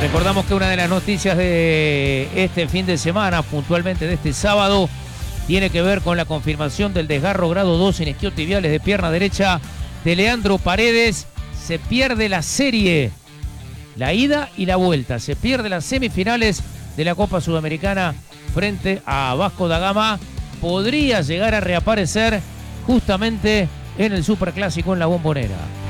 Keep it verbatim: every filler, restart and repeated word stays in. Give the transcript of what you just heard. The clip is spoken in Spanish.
Recordamos que una de las noticias de este fin de semana, puntualmente de este sábado, tiene que ver con la confirmación del desgarro grado dos en isquiotibiales de pierna derecha de Leandro Paredes. Se pierde la serie, la ida y la vuelta. Se pierde las semifinales de la Copa Sudamericana frente a Vasco da Gama. Podría llegar a reaparecer justamente en el Superclásico en la Bombonera.